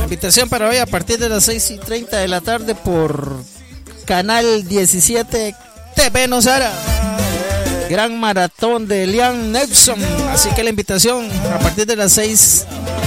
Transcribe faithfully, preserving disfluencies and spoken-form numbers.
invitación para hoy a partir de las seis y treinta de la tarde por Canal diecisiete T V Nosara. Gran maratón de Liam Neeson. Así que la invitación a partir de las seis